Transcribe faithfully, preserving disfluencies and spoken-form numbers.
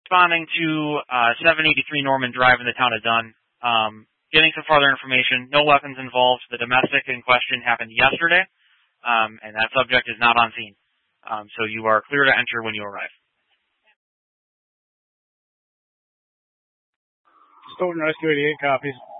Responding to uh, seven eighty-three Norman Drive in the town of Dunn. Um, getting some further information. No weapons involved. The domestic in question happened yesterday, um, and that subject is not on scene. Um, so you are clear to enter when you arrive. Stoughton Rescue eighty-eight copies.